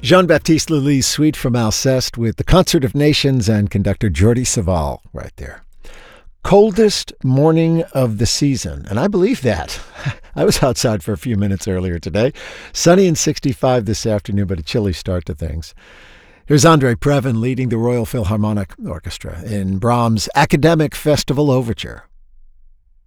Jean-Baptiste Lully's suite from Alceste with the Concert of Nations and conductor Jordi Savall right there. Coldest morning of the season, and I believe that. I was outside for a few minutes earlier today. Sunny and 65 this afternoon, but a chilly start to things. Here's Andre Previn leading the Royal Philharmonic Orchestra in Brahms' Academic Festival Overture.